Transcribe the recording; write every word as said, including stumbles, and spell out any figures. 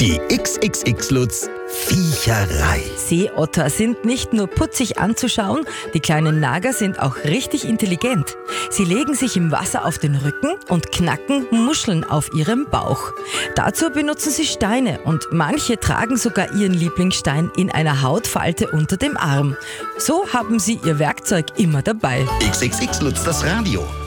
Die X X X-Lutz Viecherei. Seeotter sind nicht nur putzig anzuschauen, die kleinen Nager sind auch richtig intelligent. Sie legen sich im Wasser auf den Rücken und knacken Muscheln auf ihrem Bauch. Dazu benutzen sie Steine und manche tragen sogar ihren Lieblingsstein in einer Hautfalte unter dem Arm. So haben sie ihr Werkzeug immer dabei. X X X-Lutz das Radio.